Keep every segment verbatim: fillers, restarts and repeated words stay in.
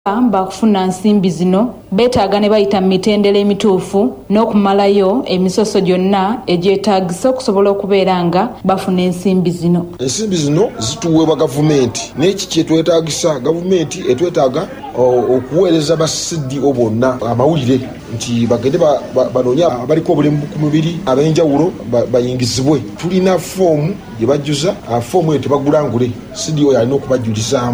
bakufuna nsimbi zino beetaaga ne bayita mu mitendera emituufu n'okumalayo emisoso gyonna egyetaagisa okusobola okubeera nga bafuna ensimbi zino. Ensimbi zino zituweebwa gavumenti n'eki kyetwetaagisa gavumenti etwetaaga okuweereza ba C D O bonna amawulire nti bagende banoonya abaliko obulemu ku mubiri ab'enjawulo bayingizibwe. Tulina foomu gye bajjuza, foomu eyo tebagulangule, C D O yalina okubajjulizaamu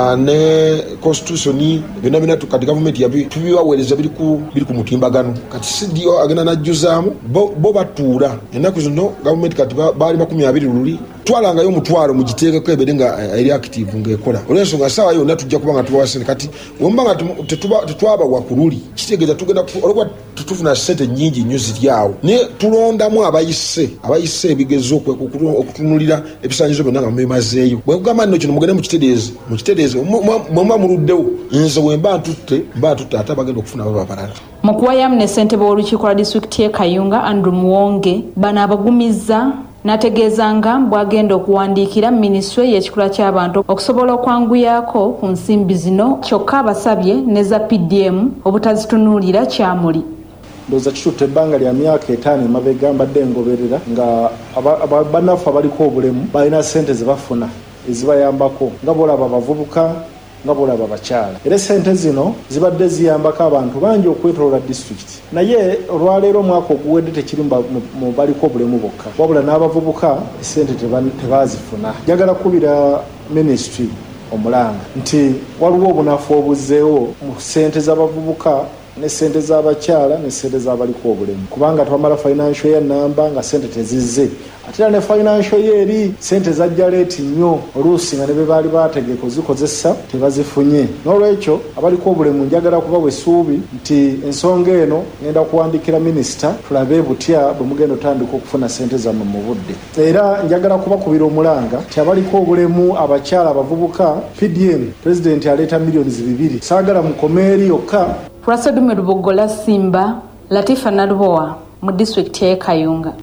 ne constitution byonna byonna kati gavumenti tubibaweereza biri ku mutimbagano. Kati C D O agenda najjuzaamu bo batuula ennaku zino gavumenti kati baali makumi abiri luli twalangayo omutwalo mugiteekeko ebeere nga eri active ng'ekola. Olw'ensonga saawa yonna tujja kuba nga tubawasene kati wemba nga tetwabawa ku luli kitegeeza tugenda olwokuba tetufuna ssente nnyingi nnyo ziri awo naye tulondamu abayise abayise ebigezo okutunulira ebisaanyizo byonna nga mubimazeeyo. Bwe kugamba nno kino mugende mukitereeze mukitereeze mwemuba muluddewo nze wemba ntutte mba ntutte ate bagenda okufuna baba abalala. Mu kuwayamu ne ssentebe w'olukiiko lwa disitulikiti y'e Kayunga Andrew Muwonge bano abagumizza nategeeza nga bwagenda okuwandiikira minisitule y'ekikula ky'abantu okusobola okwanguyako ku nsimbi zino kyokka abasabye ne za P D M obutazitunuulira kyamuli. Ndoza kitutte ebbanga lya myaka etaano emabega mbadde ngoberera nga bannaffe abaliko obulemu balina ssente ze bafuna ezibayambako nga bolaba abavubuka nga bolaba abakyala. Era ssente zino zibadde ziyambako abantu bangi okwetoloola disitulikiti. Naye olwaleero omwaka oguwedde tekiri mu baliko obulemu bokka, wabula n'abavubuka ssente tebazifuna. Njagala kubira minisitule omulanga nti waliwo obunafu obuzzeewo mu ssente z'abavubuka ne ssente z'abakyala ne ssente z'abaliko obulemu, kubanga twamala financial year namba nga ssente tezizze, ate ne financial year eri ssente zajja leeti nnyo oluusi nga ne be baali baategeka ozikozesa tebazifunye. N'olwekyo abaliko obulemu njagala kubawa essuubi nti ensonga eno ngenda kuwandiikira minisita tulabe butya bwe mugenda otandika okufuna ssente zammwe mu budde. Era njagala kubakubira omulanga nti abaliko obulemu abakyala abavubuka P D M pulezidenti aleeta miliyoni bibiri. Saagala mukomeeri yokka. Prasedume Lubogola Simba, Latifa Nalubowa mu disitulikiti y'e Kayunga.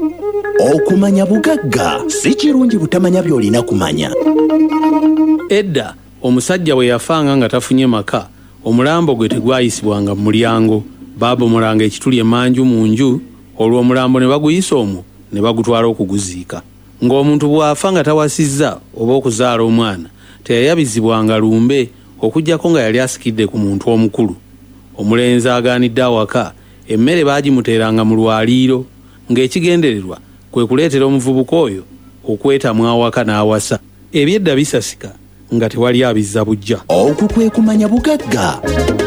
Okumanya bugagga si kirungi butamanya by'olina kumanya. Edda omusajja bwe yafanga nga tafunye maka omulambo gwe tegwayisibwanga mu mulyango, baabomolanga ekituli emanju mu nju, olwo omulambo ne baguyisa omwo ne bagutwala okuguziika. Ng'omuntu bw'afa nga tawasizza oba okuzaala omwana teyayabizibwanga lumbe okuggyako nga yali asikidde ku muntu omukulu. Omulenzi agaanidde awaka emmere baagimuteeranga mu lwaliiro ng'ekigendererwa kwe kuleetera omuvubuka oyo okwetamwa awaka n'awasa. Ebyedda bisasika nga tewali abizza bujja. Okwo kwe kumanya bugagga.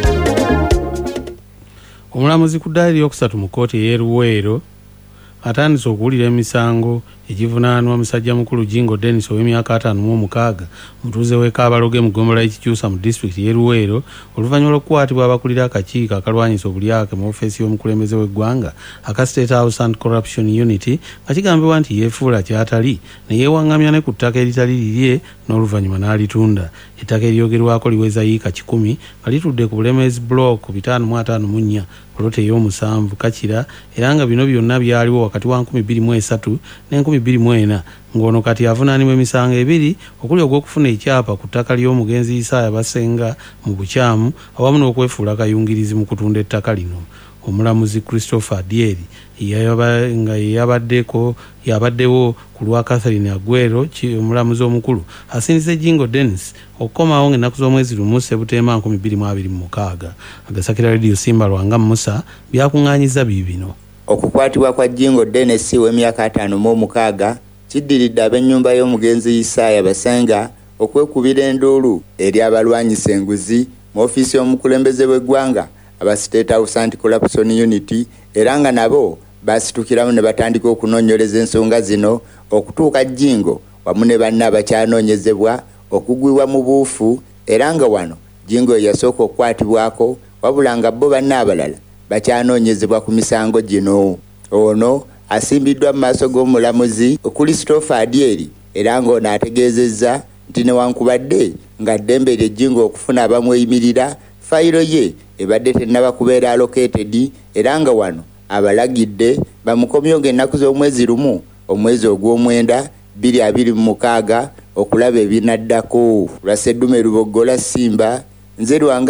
Omulamuzi ku ddaali lyokusatu mu kkooti ey'e Luweero atandise okuwulira emisango egivunaanwa musajja mukulu Jingo Dennis ow'emyaka ataano mu mukaaga mutuuze w'e Kaabaloge mu ggombolola y'Ekikyusa mu disitulikiti y'e Luweero oluvannyuma lw'okukwatibwa abakulira akakiiko akalwanyisa obulyake mu ofeesi y'omukulembeze w'eggwanga aka State House and Corruption Unity nga kigambibwa nti yeefuula kyatali ne yeewaŋŋamya ne ku ttaka eritali lirye n'oluvannyuma n'alitunda. Ettaka eryogerwako liweza yiika kikumi nga litudde ku Bulemeezi Block bitaano mu ataano mu nnya polote ey'omusanvu Kakira, era nga bino byonna byaliwo wakati wa nkumi bbiri mu esatu n'enkumi bbiri mu ena ng'ono kati avunaanibwa emisango ebiri okuli ogw'okufuna ekyapa ku ttaka ly'omugenzi Isaaya Basenga mu bukyamu awamu n'okwefuula kayungirizi mu kutunda ettaka lino. Omulamuzi Christopher Adieri nga yabaddeko yabaddewo ku lwa Catherine Aguero omulamuzi omukulu asindize Jingo Dennis okukomawo ng'ennaku z'omwezi lumu Septemba nkumi bbiri mu abiri mu mukaaga. Agasakira Radio Simba Lwanga Musa byakuŋŋaanyiza bibino. Okukwatibwa kwa Jingo Dennis w'emyaka ataano mu mukaaga kiddiridde ab'ennyumba y'omugenzi Isaaya Basenga okwekubira enduulu eri abalwanyisa enguzi mu ofiisi y'omukulembeze w'eggwanga aba State House and Corruption Unity, era nga nabo basitukiramu ne batandika okunoonyereza ensonga zino okutuuka Jingo wamu ne banne abakyanoonyezebwa okugwibwa mu buufu, era nga wano Jingo yasooka okukwatibwako wabula nga bo banne abalala bakyanoonyezebwa ku misango gino. Ono asimbiddwa mu maaso g'omulamuzi Christopher Adieri, era ng'ono ategeezezza nti newankubadde nga ddembe lye Jingo okufuna abamweyimirira, fayiro ye ebadde tennaba kubeera allocated, era nga wano abalagidde bamukomyo ng'ennaku z'omwezi lumu omwezi ogw'omwenda bbiri abiri mu mukaaga okulaba ebinaddako. Lwaseddume Lubogola Simba, nze Lwanga